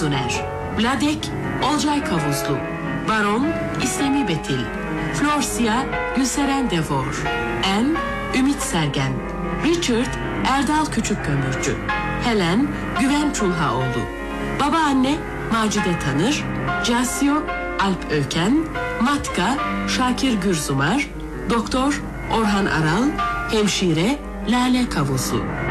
Uzuner, Vladek Olcay Kavuzlu, Baron İslami Betil, Florsia Gülseren Devor, Anne Ümit Sergen, Richard Erdal Küçükkömürcü, Helen Güven Çulhaoğlu, babaanne Macide Tanır, Casio Alp Öken, Matka Şakir Gürzumar, Doktor Orhan Aral, hemşire Lale Kavuzlu.